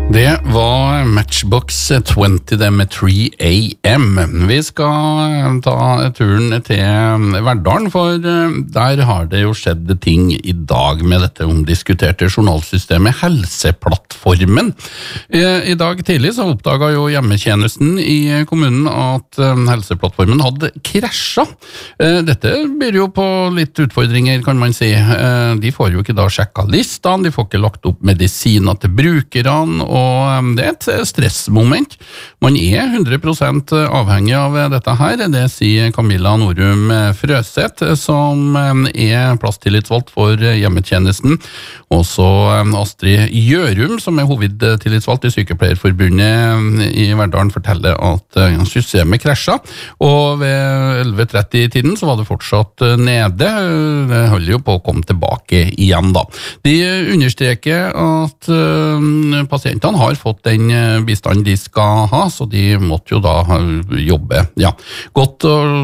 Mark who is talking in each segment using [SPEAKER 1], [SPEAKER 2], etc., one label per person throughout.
[SPEAKER 1] Det var Matchbox 20 det med 3 AM. Vi skal ta turen til Verdalen, for der har det jo skjedd ting i dag med dette omdiskuterte journalsystemet Helseplattformen. I dag tidlig så oppdaget jo hjemmetjenesten i kommunen at Helseplattformen hadde krasjet. Dette byr jo på litt utfordringer, kan man si. De får jo ikke da sjekket listene, de får ikke lagt opp medisiner til brukerne, og det er et stressmoment. Man er 100% avhengig av dette her, det sier Camilla Norum Frøseth, som er plasstillitsvalgt for hjemmetjenesten. Også Astrid Gjørum, som er hovedtillitsvalgt i Sykepleierforbundet i Verdalen, forteller at systemet krasjet, og ved 11:30-tiden så var det fortsatt nede. Det holder jo på å komme tilbake igjen da. De understreker at pasientene har fått den bistanden de skal ha, så de måtte jo da jobbe, godt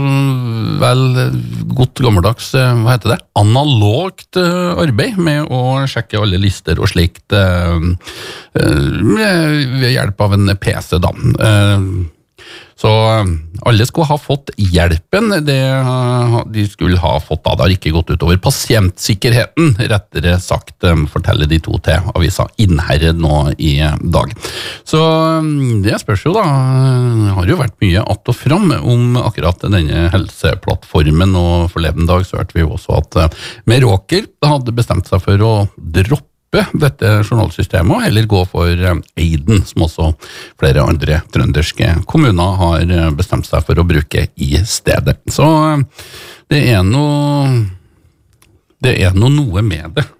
[SPEAKER 1] gammeldags, hva heter det? Analogt arbeid med å sjekke alle lister og slikt ved hjelp av en PC da. Så alle skulle ha fått hjelpen det de skulle ha fått da. Det har ikke gått utover pasientsikkerheten, rettere sagt, forteller de to til avisa Innherred nå i dag. Så det spørs jo da, det har jo vært mye att og fram om akkurat denne helseplattformen, og forleden dag så hørte vi jo også at Meråker hadde bestemt seg for å droppe dette journalsystemet og heller gå for Eiden, som også flere andre trønderske kommuner har bestemt seg for å bruke i stedet. Så det er noe med det.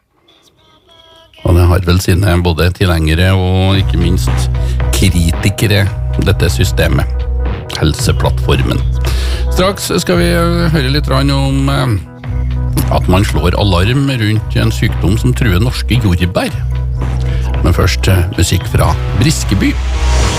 [SPEAKER 1] Og det har vel sine både tilhengere og ikke minst kritikere, dette systemet, Helseplattformen. Straks skal vi høre litt om at man slår alarm rundt en sykdom som truer norske jordbær. Men først musikk fra Briskeby.